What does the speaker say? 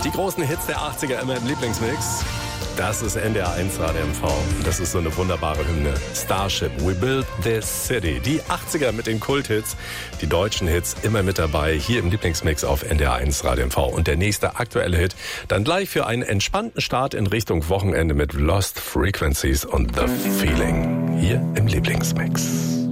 Die großen Hits der 80er immer im Lieblingsmix. Das ist NDR1 Radio MV. Das ist so eine wunderbare Hymne. Starship, We Build This City. Die 80er mit den Kulthits, die deutschen Hits immer mit dabei. Hier im Lieblingsmix auf NDR1 Radio MV. Und der nächste aktuelle Hit dann gleich für einen entspannten Start in Richtung Wochenende mit Lost Frequencies und The Feeling. Hier im Lieblingsmix.